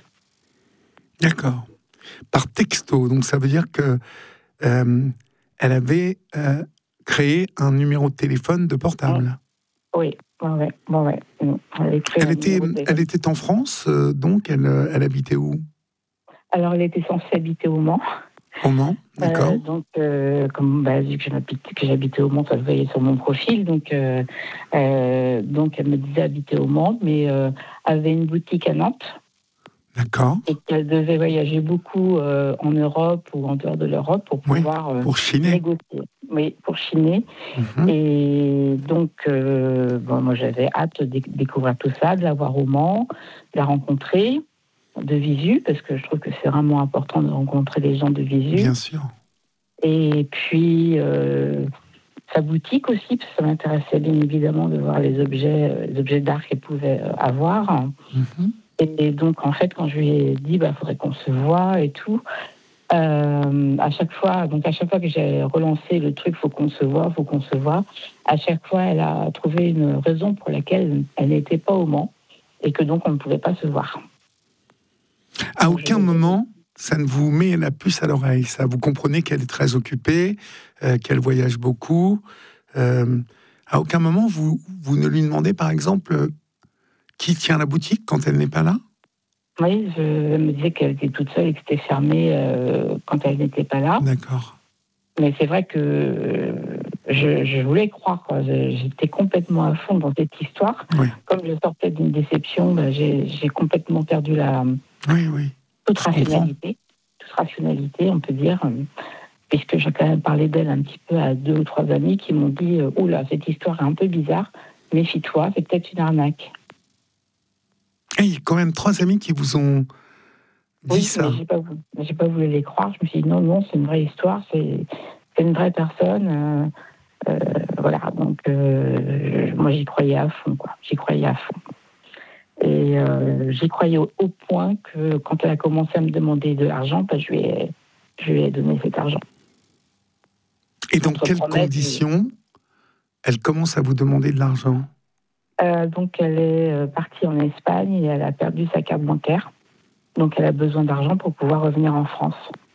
D'accord. Par texto, donc ça veut dire que euh, elle avait euh, créé un numéro de téléphone de portable. Oui, ouais, ouais, ouais, ouais. Elle, elle, était, elle était en France, euh, donc elle, elle habitait où ? Alors elle était censée habiter au Mans. Au Mans, d'accord. Euh, donc, euh, comme bah, vu que, que j'habitais au Mans, ça se voyait sur mon profil. Donc, euh, euh, donc elle me disait habiter au Mans, mais euh, avait une boutique à Nantes. D'accord. Et qu'elle devait voyager beaucoup euh, en Europe ou en dehors de l'Europe pour pouvoir oui, pour chiner. Euh, négocier. Oui, pour chiner. Mm-hmm. Et donc, euh, bon, moi j'avais hâte de découvrir tout ça, de la voir au Mans, de la rencontrer. De visu, parce que je trouve que c'est vraiment important de rencontrer des gens de visu. Bien sûr. Et puis, euh, sa boutique aussi, parce que ça m'intéressait bien évidemment de voir les objets, les objets d'art qu'elle pouvait avoir. Mm-hmm. Et, et donc, en fait, quand je lui ai dit, bah, faudrait qu'on se voit et tout, euh, à chaque fois, donc à chaque fois que j'ai relancé le truc, faut qu'on se voit, faut qu'on se voit, à chaque fois, elle a trouvé une raison pour laquelle elle n'était pas au Mans et que donc on ne pouvait pas se voir. À donc, aucun moment, ça ne vous met la puce à l'oreille, ça. Vous comprenez qu'elle est très occupée, euh, qu'elle voyage beaucoup. Euh, à aucun moment, vous, vous ne lui demandez, par exemple, euh, qui tient la boutique quand elle n'est pas là ? Oui, je elle me disais qu'elle était toute seule et que c'était fermé euh, quand elle n'était pas là. D'accord. Mais c'est vrai que euh, je, je voulais croire, quoi. Je, j'étais complètement à fond dans cette histoire. Oui. Comme je sortais d'une déception, ben, j'ai, j'ai complètement perdu la... Oui, oui. Toute je rationalité, comprends. toute rationalité, on peut dire, puisque j'ai quand même parlé d'elle un petit peu à deux ou trois amis qui m'ont dit « Oula, cette histoire est un peu bizarre, méfie-toi, c'est peut-être une arnaque ». Et il y a quand même trois amis qui vous ont dit oui, ça. Mais j'ai pas voulu, j'ai pas voulu les croire. Je me suis dit non, non, c'est une vraie histoire, c'est, c'est une vraie personne. Euh, euh, voilà, donc euh, je, moi j'y croyais à fond, quoi. J'y croyais à fond. Et euh, j'y croyais au, au point que quand elle a commencé à me demander de l'argent, bah, je lui ai, je lui ai donné cet argent. Et dans quelles conditions et... elle commence à vous demander de l'argent ? Euh, donc, elle est partie en Espagne et elle a perdu sa carte bancaire. Donc, elle a besoin d'argent pour pouvoir revenir en France.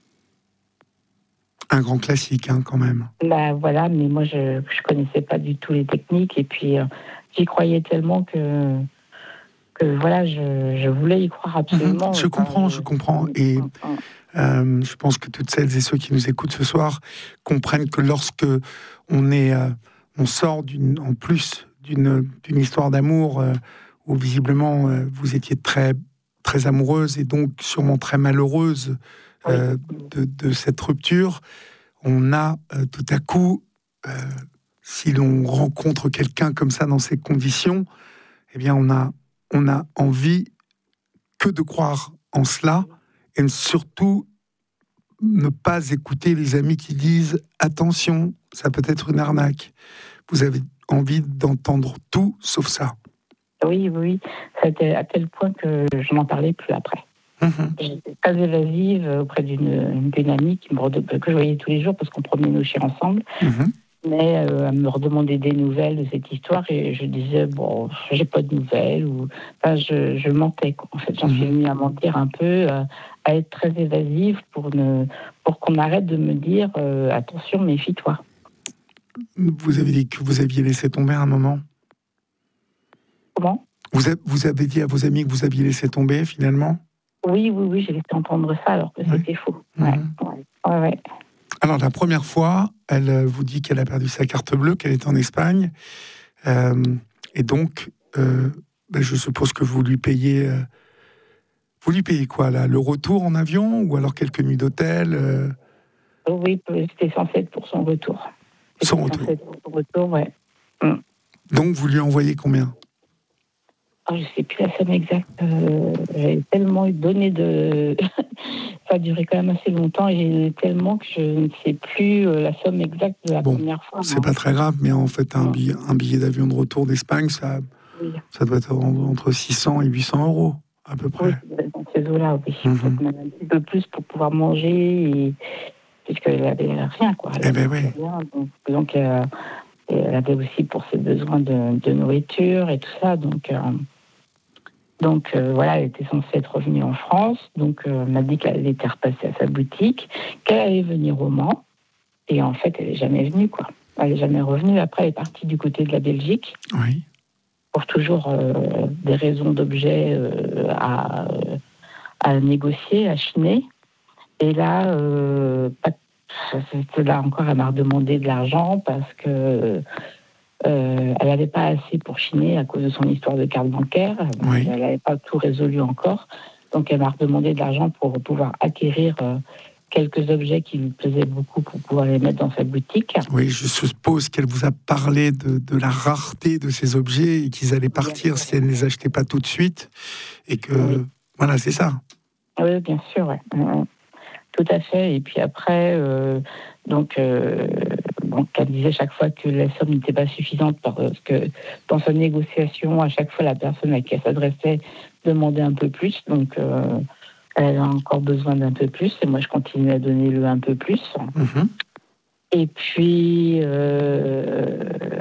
Un grand classique, hein, quand même. Bah, voilà, mais moi, je ne connaissais pas du tout les techniques. Et puis, euh, j'y croyais tellement que, que voilà, je, je voulais y croire absolument. Mmh, je comprends, je... je comprends. Et euh, je pense que toutes celles et ceux qui nous écoutent ce soir comprennent que lorsque on, est, euh, on sort d'une, en plus d'une, d'une histoire d'amour euh, où visiblement euh, vous étiez très, très amoureuse et donc sûrement très malheureuse euh, oui. de, de cette rupture, on a euh, tout à coup, euh, si l'on rencontre quelqu'un comme ça dans ces conditions, eh bien on a, on a envie que de croire en cela et surtout ne pas écouter les amis qui disent « Attention, ça peut être une arnaque ». Vous avez envie d'entendre tout sauf ça. Oui, oui. C'était à tel point que je n'en parlais plus après. Mmh. J'étais très évasive auprès d'une, d'une amie qui me redem... que je voyais tous les jours parce qu'on promenait nos chiens ensemble. Mmh. Mais euh, elle me redemandait des nouvelles de cette histoire et je disais, bon, j'ai pas de nouvelles. Ou... Enfin, je, je mentais, quoi. En fait, j'en mmh. suis venue à mentir un peu, euh, à être très évasive pour, ne... pour qu'on arrête de me dire, euh, attention, méfie-toi. Vous avez dit que vous aviez laissé tomber un moment ? Comment ? vous, a... vous avez dit à vos amis que vous aviez laissé tomber, finalement ? Oui, oui, oui, j'ai laissé entendre ça alors que oui. c'était faux. Ouais, mmh. ouais, ouais, ouais. Alors, la première fois, elle vous dit qu'elle a perdu sa carte bleue, qu'elle est en Espagne. Euh, et donc, euh, ben je suppose que vous lui payez... Euh, vous lui payez quoi, là ? Le retour en avion ou alors quelques nuits d'hôtel euh... Oui, c'était censé être pour son retour. Son retour. Censé être pour son retour, ouais. Mm. Donc, vous lui envoyez combien ? Oh, je ne sais plus la somme exacte. Euh, j'ai tellement donné de... Ça a duré quand même assez longtemps et j'ai donné tellement que je ne sais plus la somme exacte de la bon, première fois. C'est non. pas très grave, mais en fait, un billet, un billet d'avion de retour d'Espagne, ça, oui. ça doit être entre six cents et huit cents euros, à peu près. Oui, dans ces eaux-là, oui. Mm-hmm. Même un petit peu plus pour pouvoir manger, et... puisqu'elle n'avait rien, quoi. Elle eh ben oui. Rien, donc, donc euh, elle avait aussi pour ses besoins de, de nourriture et tout ça, donc... Euh... Donc euh, voilà, elle était censée être revenue en France. Donc euh, elle m'a dit qu'elle était repassée à sa boutique, qu'elle allait venir au Mans. Et en fait, elle n'est jamais venue, quoi. Elle n'est jamais revenue. Après, elle est partie du côté de la Belgique. Oui. Pour toujours euh, des raisons d'objet euh, à, à négocier, à chiner. Et là, euh, pas, là encore, elle m'a redemandé de l'argent parce que... Euh, elle n'avait pas assez pour chiner à cause de son histoire de carte bancaire. Oui. Elle n'avait pas tout résolu encore. Donc, elle m'a redemandé de l'argent pour pouvoir acquérir euh, quelques objets qui lui plaisaient beaucoup pour pouvoir les mettre dans sa boutique. Oui, je suppose qu'elle vous a parlé de, de la rareté de ces objets et qu'ils allaient partir si elle ne les achetait pas tout de suite. Et que, oui. Voilà, c'est ça. Oui, bien sûr, ouais. Tout à fait. Et puis après, euh, donc, euh, donc, elle disait chaque fois que la somme n'était pas suffisante parce que dans sa négociation, à chaque fois, la personne à qui elle s'adressait demandait un peu plus. Donc, euh, elle a encore besoin d'un peu plus. Et moi, je continue à donner le un peu plus. Mm-hmm. Et puis, euh,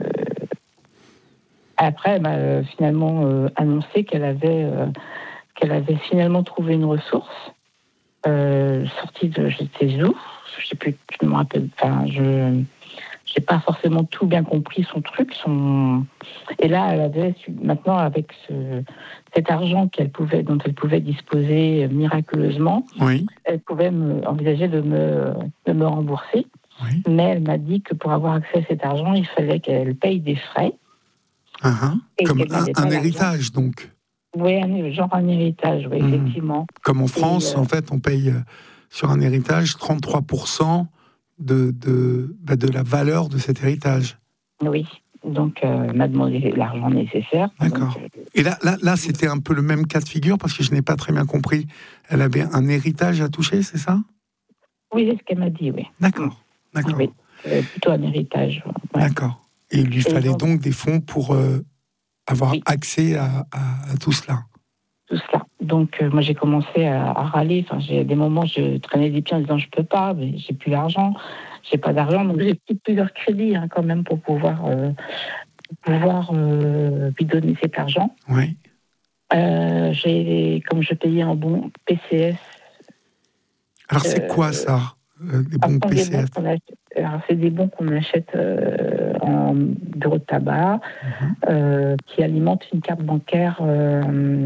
après, elle m'a finalement euh, annoncé qu'elle avait, euh, qu'elle avait finalement trouvé une ressource euh, sortie de je sais où. Je sais plus, je me rappelle. Enfin, je n'ai pas forcément tout bien compris son truc. Son... Et là, elle avait maintenant avec ce, cet argent qu'elle pouvait, dont elle pouvait disposer miraculeusement, oui. elle pouvait me, envisager de me, de me rembourser. Oui. Mais elle m'a dit que pour avoir accès à cet argent, il fallait qu'elle paye des frais. Uh-huh. Comme un, un héritage, donc. Oui, un, genre un héritage, oui, mmh. effectivement. Comme en France, euh... en fait, on paye euh, sur un héritage trente-trois pour cent de, de, bah, de la valeur de cet héritage. Oui, donc euh, elle m'a demandé l'argent nécessaire. D'accord. Donc, euh... Et là, là, là, c'était un peu le même cas de figure, parce que je n'ai pas très bien compris. Elle avait un héritage à toucher, c'est ça ? Oui, c'est ce qu'elle m'a dit, oui. D'accord. D'accord. Oui, euh, plutôt un héritage. Ouais. D'accord. Et il lui Et fallait donc, donc des fonds pour euh, avoir oui. accès à, à, à tout cela. Tout cela. Donc, euh, moi, j'ai commencé à, à râler. Enfin, j'ai des moments, je traînais des pieds en disant je peux pas, mais j'ai plus d'argent, j'ai pas d'argent. Donc, j'ai pris plusieurs crédits hein, quand même pour pouvoir, euh, pour pouvoir euh, lui donner cet argent. Oui. Euh, j'ai, comme je payais en bon P C S. Alors, c'est euh, quoi ça? Euh, les bons P C F. Bons achète, alors c'est des bons qu'on achète euh, en bureau de tabac, mm-hmm. euh, qui alimentent une carte bancaire, euh,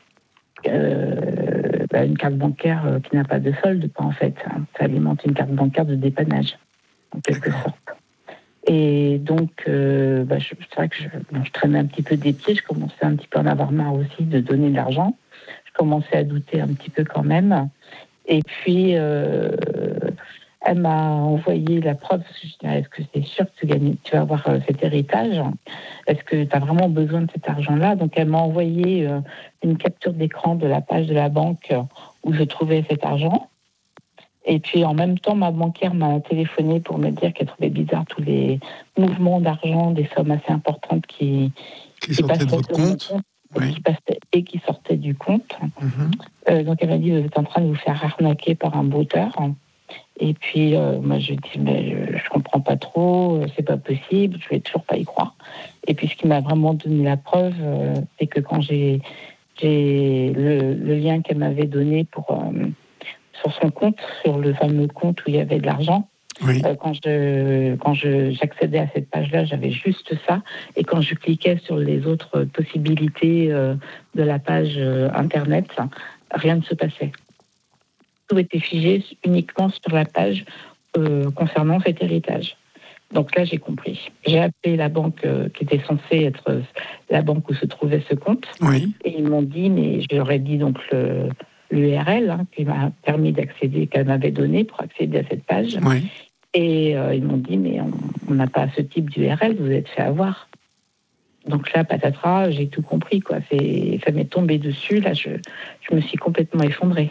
euh, bah une carte bancaire euh, qui n'a pas de solde, pas en fait. Hein. Ça alimente une carte bancaire de dépannage, en quelque D'accord. sorte. Et donc, euh, bah, je, c'est vrai que je, bon, je traînais un petit peu des pieds. Je commençais un petit peu à en avoir marre aussi de donner de l'argent. Je commençais à douter un petit peu quand même. Et puis, euh, elle m'a envoyé la preuve. Je dis, est-ce que c'est sûr que tu, gagnes, tu vas avoir euh, cet héritage ? Est-ce que tu as vraiment besoin de cet argent-là ? Donc, elle m'a envoyé euh, une capture d'écran de la page de la banque où je trouvais cet argent. Et puis, en même temps, ma banquière m'a téléphoné pour me dire qu'elle trouvait bizarre tous les mouvements d'argent, des sommes assez importantes qui, qui, qui sortaient de votre compte. compte. Oui. Qui passait et qui sortait du compte. Mm-hmm. Euh, donc elle m'a dit, vous êtes en train de vous faire arnaquer par un brouteur. Et puis euh, moi je dis, mais je, je comprends pas trop, c'est pas possible, je vais toujours pas y croire. Et puis ce qui m'a vraiment donné la preuve, euh, c'est que quand j'ai, j'ai le, le lien qu'elle m'avait donné pour euh, sur son compte, sur le fameux compte où il y avait de l'argent. Oui. Euh, quand je, quand je, j'accédais à cette page-là, j'avais juste ça. Et quand je cliquais sur les autres possibilités euh, de la page euh, Internet, rien ne se passait. Tout était figé uniquement sur la page euh, concernant cet héritage. Donc là, j'ai compris. J'ai appelé la banque euh, qui était censée être la banque où se trouvait ce compte. Oui. Et ils m'ont dit, mais je leur ai dit donc le... l'U R L hein, qui m'a permis d'accéder, qu'elle m'avait donné pour accéder à cette page. Oui. Et euh, ils m'ont dit, mais on n'a pas ce type d'U R L, vous êtes fait avoir. Donc là, patatras, j'ai tout compris, quoi. C'est, ça m'est tombé dessus, là, je, je me suis complètement effondrée.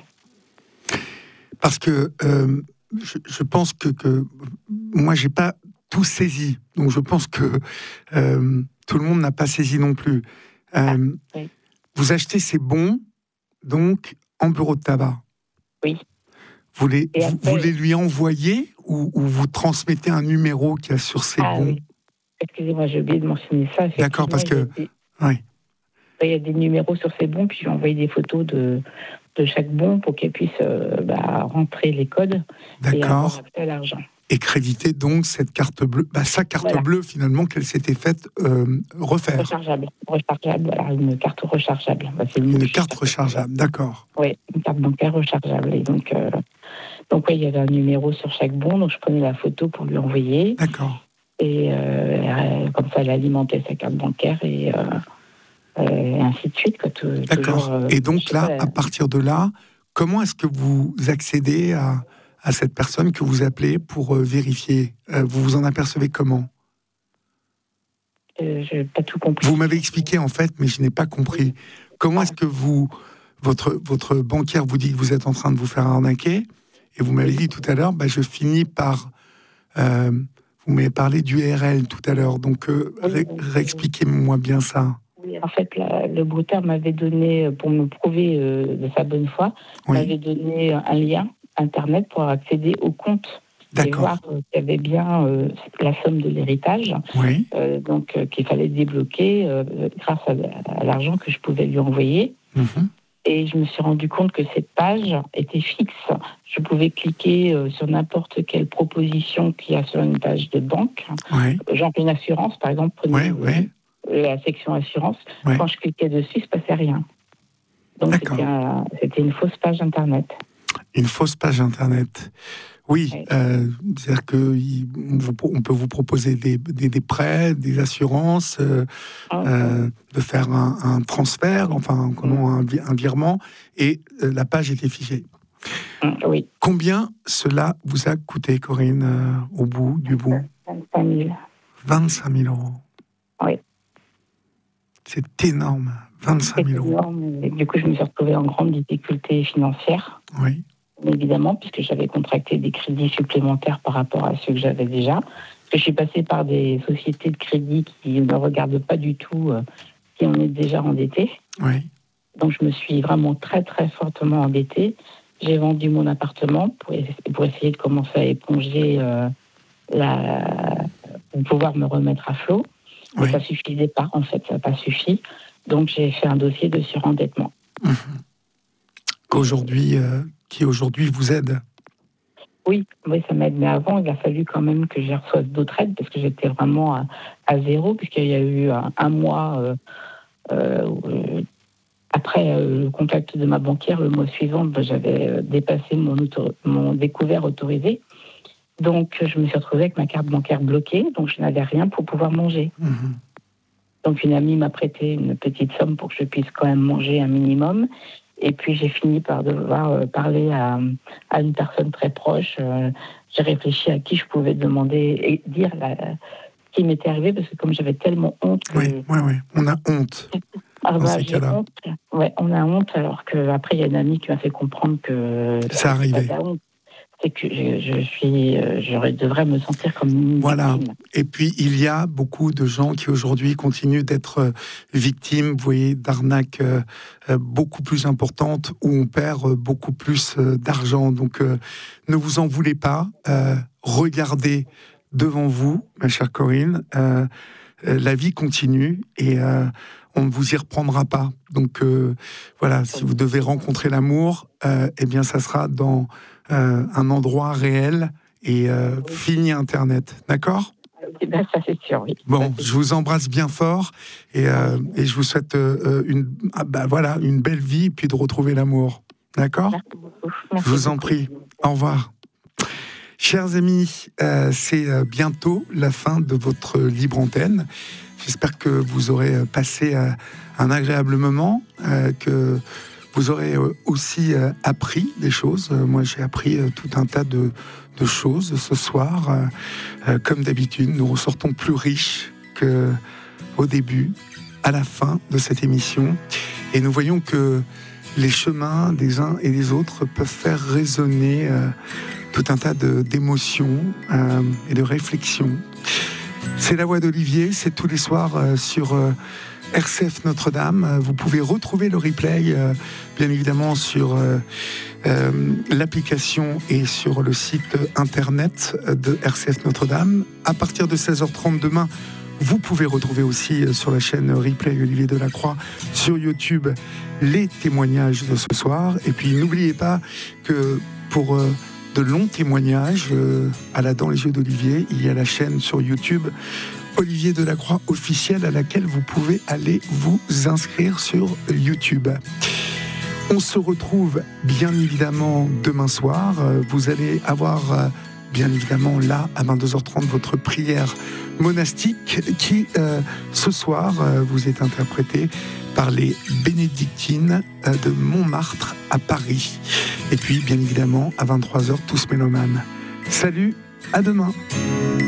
Parce que euh, je, je pense que, que moi, j'ai pas tout saisi. Donc je pense que euh, tout le monde n'a pas saisi non plus. Euh, ah, oui. Vous achetez ces bons, donc, en bureau de tabac. Oui. Vous les, après, vous, vous les lui envoyez ou, ou vous transmettez un numéro qu'il y a sur ces ah, bons ? Oui. Excusez-moi, j'ai oublié de mentionner ça. D'accord, parce que... Il y, a des... oui. il y a des numéros sur ces bons, puis j'ai envoyé des photos de, de chaque bon pour qu'elle puisse euh, bah, rentrer les codes D'accord. et avoir accès à l'argent. Et créditer donc cette carte bleue, bah, sa carte voilà. bleue finalement qu'elle s'était faite euh, refaire. Rechargeable, rechargeable, voilà, une carte rechargeable. Bah, c'est une carte rechargeable, d'accord. Oui, une carte bancaire rechargeable. Et donc, euh, donc ouais, il y avait un numéro sur chaque bon, donc je prenais la photo pour lui envoyer. D'accord. Et euh, comme ça, elle alimentait sa carte bancaire et, euh, et ainsi de suite. Quoi, tout, d'accord. Toujours, et donc là, pas, à partir de là, comment est-ce que vous accédez à, à cette personne que vous appelez pour euh, vérifier euh, Vous vous en apercevez comment ? euh, Je n'ai pas tout compris. Vous m'avez expliqué en fait, mais je n'ai pas compris. Oui. Comment est-ce que vous, votre, votre banquière vous dit que vous êtes en train de vous faire arnaquer ? Et vous m'avez dit tout à l'heure, bah, je finis par... Euh, vous m'avez parlé d'U R L tout à l'heure, donc euh, Oui, ré- oui. réexpliquez-moi bien ça. Oui, en fait, la- le brouteur m'avait donné, pour me prouver euh, de sa bonne foi, Oui, m'avait donné un lien Internet pour accéder au compte et d'accord. voir euh, qu'il y avait bien euh, la somme de l'héritage, Oui, euh, donc euh, qu'il fallait débloquer euh, grâce à, à l'argent que je pouvais lui envoyer. mhm, Et je me suis rendu compte que cette page était fixe. Je pouvais cliquer euh, sur n'importe quelle proposition qu'il y a sur une page de banque, oui, genre une assurance, par exemple, prenez oui, oui, euh, la section assurance. oui. Quand je cliquais dessus, il ne se passait rien. Donc D'accord. c'était, un- c'était une fausse page Internet. Une fausse page Internet. Oui, Oui. euh, c'est-à-dire qu'on peut vous proposer des, des, des prêts, des assurances, euh, euh, de faire un, un transfert, enfin, comment, un, vi- un virement, et euh, la page était fichée. Oui, Combien cela vous a coûté, Corinne, euh, au bout du bout? vingt-cinq mille. vingt-cinq mille euros. Oui. C'est énorme, vingt-cinq C'est mille euros. énorme. Et du coup, je me suis retrouvée en grande difficulté financière, Oui, évidemment, puisque j'avais contracté des crédits supplémentaires par rapport à ceux que j'avais déjà. Parce que je suis passée par des sociétés de crédit qui ne regardent pas du tout euh, si on est déjà endetté. oui, Donc, je me suis vraiment très, très fortement endettée. J'ai vendu mon appartement pour, pour essayer de commencer à éponger, euh, la, pour pouvoir me remettre à flot. Mais oui. ça ne suffisait pas, en fait, ça n'a pas suffi. Donc, j'ai fait un dossier de surendettement. Mhm. Qu'aujourd'hui, euh, qui aujourd'hui vous aide. Oui, oui, ça m'aide. Mais avant, il a fallu quand même que je reçoive d'autres aides parce que j'étais vraiment à, à zéro, puisqu'il y a eu un, un mois euh, euh, après euh, le contact de ma banquière. Le mois suivant, ben, j'avais euh, dépassé mon, auto, mon découvert autorisé. Donc, je me suis retrouvée avec ma carte bancaire bloquée. Donc, je n'avais rien pour pouvoir manger. Mhm. Donc, une amie m'a prêté une petite somme pour que je puisse quand même manger un minimum. Et puis, j'ai fini par devoir euh, parler à, à une personne très proche. Euh, j'ai réfléchi à qui je pouvais demander et dire la, ce qui m'était arrivé, parce que comme j'avais tellement honte que... Oui, oui, oui. On a honte. Ah dans bah, ces j'ai cas-là. honte. Ouais, on a honte, alors qu'après, il y a une amie qui m'a fait comprendre que... C'est arrivé. Pas de la honte. C'est que je, je suis, euh, je devrais me sentir comme une Voilà. victime. Et puis, il y a beaucoup de gens qui aujourd'hui continuent d'être euh, victimes, vous voyez, d'arnaques euh, euh, beaucoup plus importantes où on perd euh, beaucoup plus euh, d'argent. Donc, euh, ne vous en voulez pas. Euh, regardez devant vous, ma chère Corinne. Euh, euh, la vie continue et euh, on ne vous y reprendra pas. Donc, euh, voilà, si vous devez rencontrer l'amour, euh, eh bien, ça sera dans euh, un endroit réel et euh, fini Internet, d'accord ? Eh ben, ça c'est sûr, oui. Bon, Ça, c'est je vous embrasse bien fort et, euh, et je vous souhaite euh, une, ah bah voilà, une belle vie et puis de retrouver l'amour, d'accord ? Merci beaucoup. Je Merci vous en beaucoup. prie. Au revoir. Chers amis, euh, c'est euh, bientôt la fin de votre libre antenne. J'espère que vous aurez passé euh, un agréable moment, euh, que vous aurez euh, aussi euh, appris des choses. Euh, moi, j'ai appris euh, tout un tas de, de choses ce soir. Euh, euh, comme d'habitude, nous ressortons plus riches qu'au début, à la fin de cette émission. Et nous voyons que les chemins des uns et des autres peuvent faire résonner euh, tout un tas de, d'émotions euh, et de réflexions. C'est la voix d'Olivier, c'est tous les soirs euh, sur euh, R C F Notre-Dame. Vous pouvez retrouver le replay, euh, bien évidemment, sur euh, euh, l'application et sur le site internet de R C F Notre-Dame. À partir de seize heures trente demain, vous pouvez retrouver aussi sur la chaîne replay Olivier Delacroix sur YouTube les témoignages de ce soir. Et puis n'oubliez pas que pour euh, de longs témoignages euh, à la Dans les yeux d'Olivier, il y a la chaîne sur YouTube Olivier Delacroix officiel à laquelle vous pouvez aller vous inscrire sur YouTube. On se retrouve bien évidemment demain soir. Vous allez avoir euh, bien évidemment là à vingt-deux heures trente votre prière monastique qui euh, ce soir euh, vous est interprétée par les bénédictines euh, de Montmartre à Paris. Et puis bien évidemment à vingt-trois heures tous mélomanes. Salut, à demain.